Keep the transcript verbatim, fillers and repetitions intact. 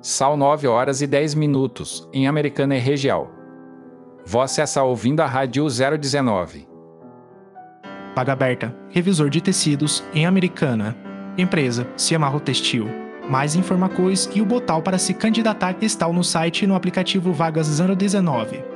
São nove horas e dez minutos, em Americana e região. Você está ouvindo a Rádio zero dezenove. Vaga aberta, revisor de tecidos, em Americana. Empresa, Ciamarro Textil. Mais informações e o botal para se candidatar está no site e no aplicativo Vagas zero dezenove.